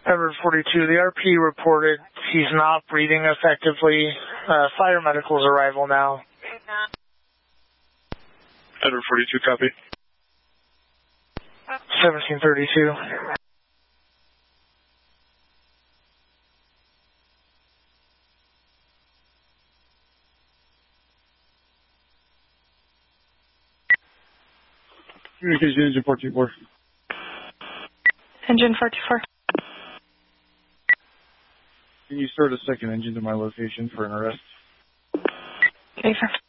Edward 42, the RP reported he's not breathing effectively. Fire medical's arrival now. Edward 42, copy. 1732. Communication engine 424. Engine 424. Can you start a second engine to my location for an arrest? Okay, sir.